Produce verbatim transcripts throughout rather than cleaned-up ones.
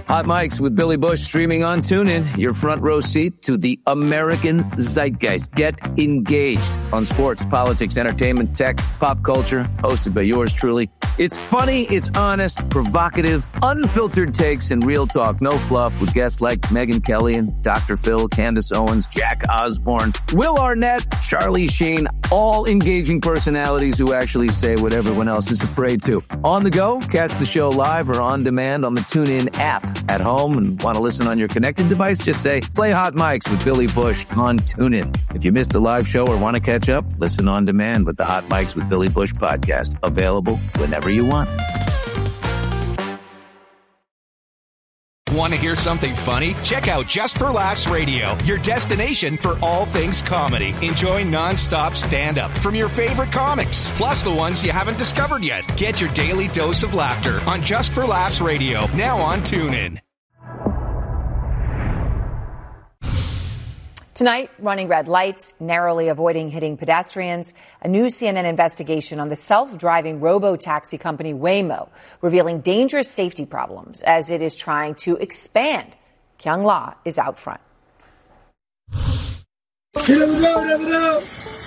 Hot Mics with Billy Bush streaming on TuneIn. Your front row seat to the American zeitgeist. Get engaged on sports, politics, entertainment, tech, pop culture. Hosted by yours truly. It's funny, it's honest, provocative, unfiltered takes, and real talk. No fluff with guests like Megyn Kelly and Doctor Phil, Candace Owens, Jack Osborne, Will Arnett, Charlie Sheen. All engaging personalities who actually say what everyone else is afraid to. On the go, catch the show live or on demand on the TuneIn app. At home and want to listen on your connected device, just say, play Hot Mics with Billy Bush on TuneIn. If you missed the live show or want to catch up, listen on demand with the Hot Mics with Billy Bush podcast. Available whenever you want. Want to hear something funny? Check out Just for Laughs Radio, your destination for all things comedy. Enjoy non-stop stand-up from your favorite comics, plus the ones you haven't discovered yet. Get your daily dose of laughter on Just for Laughs Radio, now on TuneIn. Tonight, running red lights, narrowly avoiding hitting pedestrians, a new C N N investigation on the self-driving robo-taxi company Waymo, revealing dangerous safety problems as it is trying to expand. Kyung La is out front. Let him go, let him go.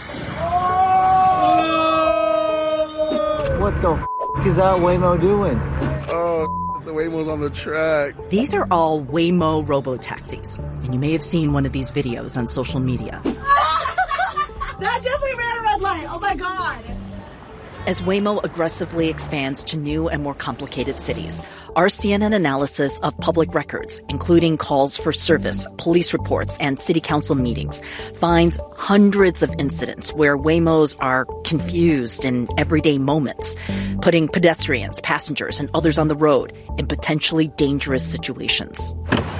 What the f*** is that Waymo doing? Oh, the Waymo's on the track. These are all Waymo robo-taxis, and you may have seen one of these videos on social media. That definitely ran a red light. Oh my God. As Waymo aggressively expands to new and more complicated cities, our C N N analysis of public records, including calls for service, police reports, and city council meetings, finds hundreds of incidents where Waymos are confused in everyday moments, putting pedestrians, passengers, and others on the road in potentially dangerous situations.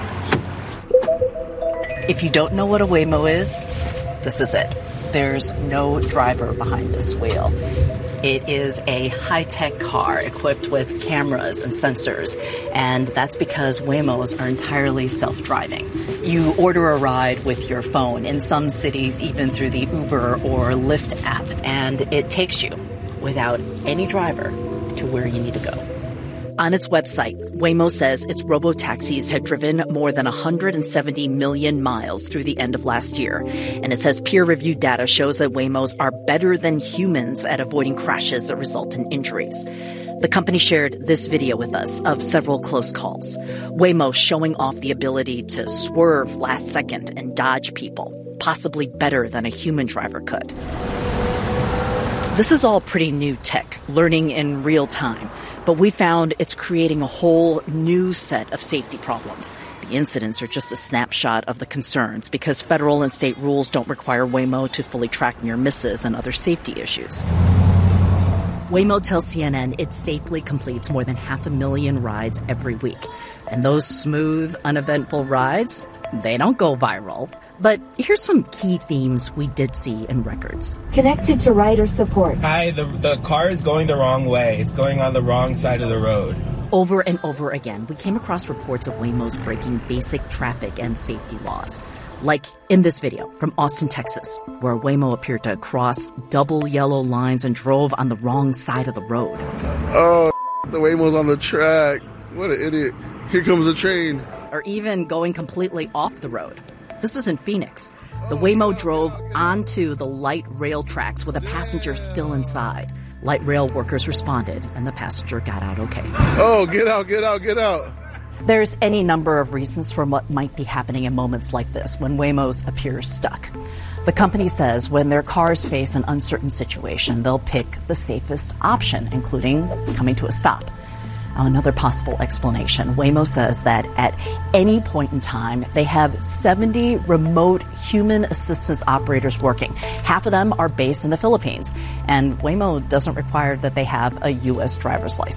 If you don't know what a Waymo is, this is it. There's no driver behind this wheel. It is a high-tech car equipped with cameras and sensors, and that's because Waymos are entirely self-driving. You order a ride with your phone, in some cities even through the Uber or Lyft app, and it takes you, without any driver, to where you need to go. On its website, Waymo says its robo-taxis have driven more than one hundred seventy million miles through the end of last year. And it says peer-reviewed data shows that Waymos are better than humans at avoiding crashes that result in injuries. The company shared this video with us of several close calls. Waymo showing off the ability to swerve last second and dodge people, possibly better than a human driver could. This is all pretty new tech, learning in real time. But we found it's creating a whole new set of safety problems. The incidents are just a snapshot of the concerns because federal and state rules don't require Waymo to fully track near misses and other safety issues. Waymo tells C N N it safely completes more than half a million rides every week. And those smooth, uneventful rides, they don't go viral. But here's some key themes we did see in records. Connected to rider support. Hi, the, the car is going the wrong way. It's going on the wrong side of the road. Over and over again, we came across reports of Waymos breaking basic traffic and safety laws. Like in this video from Austin, Texas, where Waymo appeared to cross double yellow lines and drove on the wrong side of the road. Oh, the Waymo's on the track. What an idiot. Here comes a train. Or even going completely off the road. This is in Phoenix. The Waymo drove onto the light rail tracks with a passenger still inside. Light rail workers responded, and the passenger got out okay. Oh, get out, get out, get out. There's any number of reasons for what might be happening in moments like this when Waymos appear stuck. The company says when their cars face an uncertain situation, they'll pick the safest option, including coming to a stop. Another possible explanation, Waymo says that at any point in time, they have seventy remote human assistance operators working. Half of them are based in the Philippines, and Waymo doesn't require that they have a U S driver's license.